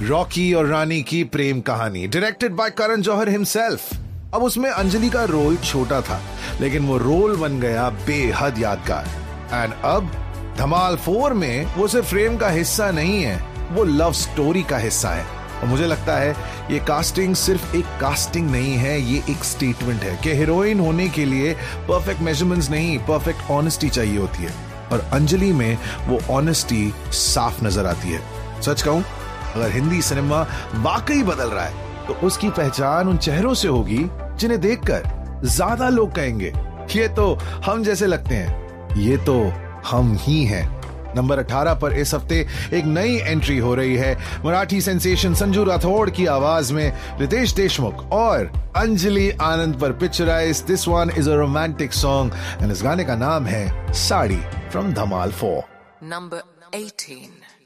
Rocky और रानी की प्रेम कहानी, directed by Karan Johar himself. अब उसमें अंजलि का रोल छोटा था, लेकिन वो रोल बन गया बेहद यादगार। एंड अब धमाल 4 में वो सिर्फ प्रेम का हिस्सा नहीं है, वो लव स्टोरी का हिस्सा है। और मुझे लगता है ये कास्टिंग सिर्फ एक कास्टिंग नहीं है, ये एक स्टेटमेंट है कि हीरोइन होने के लिए परफेक्ट मेजरमेंट्स नहीं, परफेक्ट ऑनेस्टी चाहिए होती है। और अंजलि में वो ऑनेस्टी साफ नजर आती है। सच कहूं, अगर हिंदी सिनेमा वाकई बदल रहा है तो उसकी पहचान उन चेहरों से होगी जिन्हें देखकर ज्यादा लोग कहेंगे ये तो हम जैसे लगते हैं, ये तो हम ही हैं। नंबर 18 पर इस हफ्ते एक नई एंट्री हो रही है। मराठी सेंसेशन संजू राठौड़ की आवाज में रितेश देशमुख और अंजलि आनंद पर picturise this one is a romantic song and इस गाने का नाम है साड़ी फ्रॉम धमाल 4। Number 18.